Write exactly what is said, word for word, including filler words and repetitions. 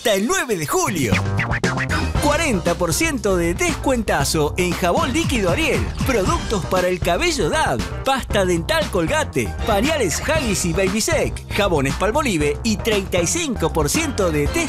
hasta el nueve de julio. cuarenta por ciento de descuentazo en jabón líquido Ariel, productos para el cabello D A V, pasta dental Colgate, pañales Huggies y Babysec, jabones Palmolive y treinta y cinco por ciento de descuento